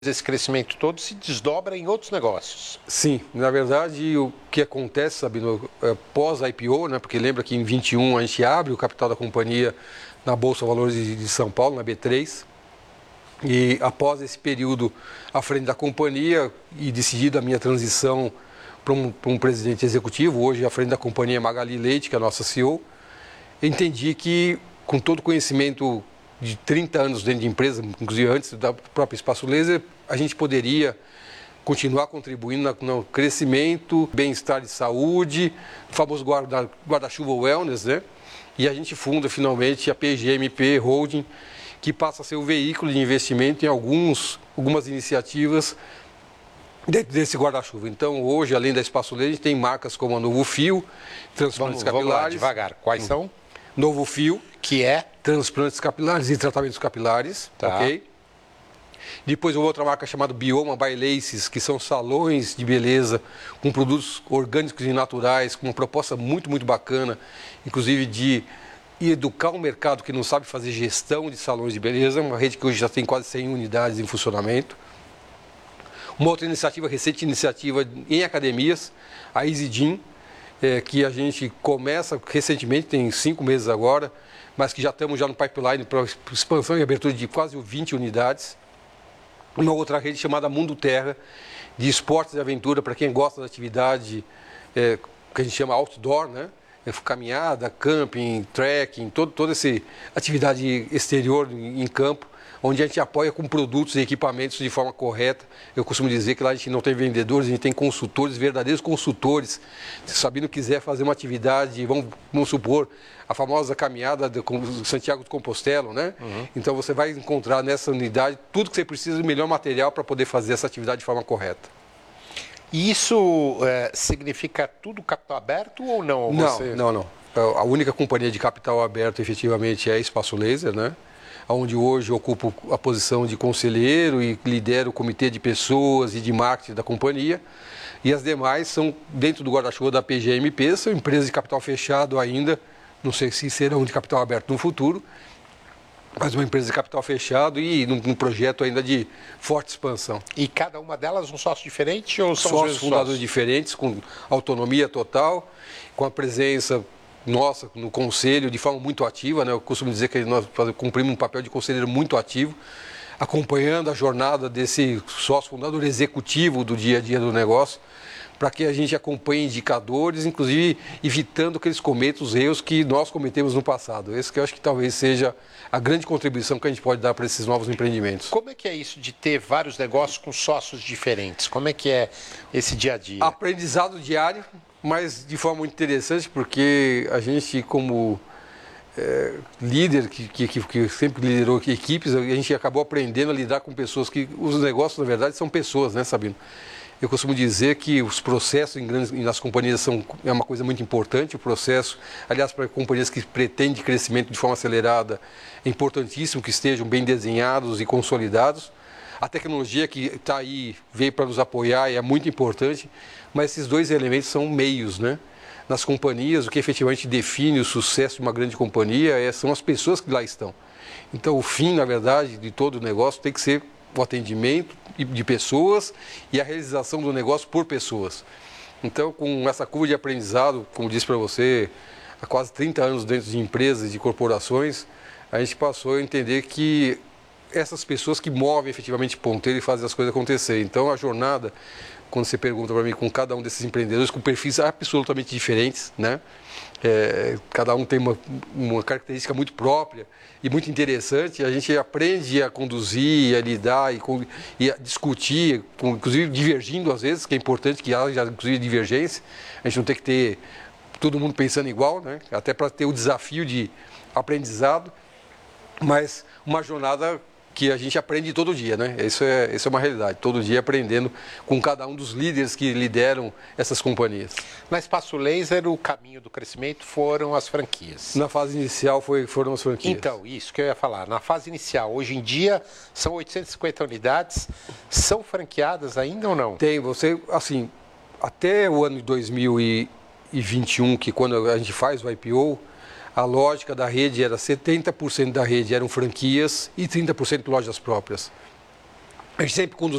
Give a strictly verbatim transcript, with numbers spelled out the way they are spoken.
esse crescimento todo se desdobra em outros negócios. Sim, na verdade o que acontece, Sabino, é, pós-I P O, né, porque lembra que em vinte e um a gente abre o capital da companhia na Bolsa Valores de, de São Paulo, na B três, e após esse período à frente da companhia e decidida a minha transição para um, para um presidente executivo, hoje à frente da companhia Magali Leite, que é a nossa C E O, eu entendi que com todo o conhecimento de trinta anos dentro de empresa, inclusive antes da própria Espaço Laser, a gente poderia continuar contribuindo no crescimento, bem-estar e saúde, o famoso guarda, guarda-chuva wellness, né? E a gente funda finalmente a P G M P Holding, que passa a ser o veículo de investimento em alguns, algumas iniciativas dentro desse guarda-chuva. Então, hoje, além da Espaço Laser, a gente tem marcas como a Novo Fio, transplantes vamos, capilares. Vamos lá, devagar. Quais são? Novo Fio, que é transplantes capilares e tratamentos capilares, tá. ok? Depois uma outra marca chamada Bioma by Laces, que são salões de beleza com produtos orgânicos e naturais, com uma proposta muito, muito bacana, inclusive de educar o mercado que não sabe fazer gestão de salões de beleza, uma rede que hoje já tem quase cem unidades em funcionamento. Uma outra iniciativa, recente iniciativa em academias, a EasyGym, é, que a gente começa recentemente, tem cinco meses agora, mas que já estamos já no pipeline para expansão e abertura de quase vinte unidades. Uma outra rede chamada Mundo Terra, de esportes e aventura para quem gosta da atividade é, que a gente chama outdoor, né? É, caminhada, camping, trekking, todo, toda essa atividade exterior em, em campo, onde a gente apoia com produtos e equipamentos de forma correta. Eu costumo dizer que lá a gente não tem vendedores, a gente tem consultores, verdadeiros consultores. Se o Sabino quiser fazer uma atividade, vamos, vamos supor, a famosa caminhada de Santiago de Compostela, né? Uhum. Então você vai encontrar nessa unidade tudo que você precisa de melhor material para poder fazer essa atividade de forma correta. E isso é, significa tudo capital aberto ou não? Não, você... não, não. A única companhia de capital aberto efetivamente é a Espaço Laser, né? Onde hoje eu ocupo a posição de conselheiro e lidero o comitê de pessoas e de marketing da companhia. E as demais são dentro do guarda-chuva da P G M P, são empresas de capital fechado ainda, não sei se serão de capital aberto no futuro, mas uma empresa de capital fechado e num, num projeto ainda de forte expansão. E cada uma delas um sócio diferente ou são sócios os fundadores sócios? diferentes, com autonomia total, com a presença nossa no conselho de forma muito ativa, né? Eu costumo dizer que nós cumprimos um papel de conselheiro muito ativo, acompanhando a jornada desse sócio fundador executivo do dia a dia do negócio, para que a gente acompanhe indicadores, inclusive evitando que eles cometam os erros que nós cometemos no passado. Esse que eu acho que talvez seja a grande contribuição que a gente pode dar para esses novos empreendimentos. Como é que é isso de ter vários negócios com sócios diferentes? Como é que é esse dia a dia? Aprendizado diário, mas de forma muito interessante, porque a gente, como é, líder, que, que, que sempre liderou equipes, a gente acabou aprendendo a lidar com pessoas que... Os negócios, na verdade, são pessoas, né, Sabino? Eu costumo dizer que os processos em grandes, nas companhias são, é uma coisa muito importante. O processo, aliás, para companhias que pretendem crescimento de forma acelerada, é importantíssimo que estejam bem desenhados e consolidados. A tecnologia que está aí veio para nos apoiar e é muito importante, mas esses dois elementos são meios, né? Nas companhias, o que efetivamente define o sucesso de uma grande companhia é, são as pessoas que lá estão. Então, o fim, na verdade, de todo o negócio tem que ser o atendimento de pessoas e a realização do negócio por pessoas. Então, com essa curva de aprendizado, como disse para você, há quase trinta anos dentro de empresas e de corporações, a gente passou a entender que essas pessoas que movem efetivamente ponteiro e fazem as coisas acontecer. Então, a jornada, quando você pergunta para mim, com cada um desses empreendedores, com perfis absolutamente diferentes, né? É, cada um tem uma, uma característica muito própria e muito interessante. A gente aprende a conduzir, a lidar e, e a discutir, inclusive divergindo às vezes, que é importante que haja inclusive divergência. A gente não tem que ter todo mundo pensando igual, né? Até para ter o desafio de aprendizado, mas uma jornada que a gente aprende todo dia, né? Isso é, isso é uma realidade, todo dia aprendendo com cada um dos líderes que lideram essas companhias. Na Espaço Laser, o caminho do crescimento foram as franquias. Na fase inicial foi, foram as franquias. Então, isso que eu ia falar. Na fase inicial, hoje em dia, são oitocentas e cinquenta unidades, são franqueadas ainda ou não? Tem, você, assim, até o ano de dois mil e vinte e um, que quando a gente faz o I P O, a lógica da rede era setenta por cento da rede eram franquias e trinta por cento lojas próprias. A gente sempre conduziu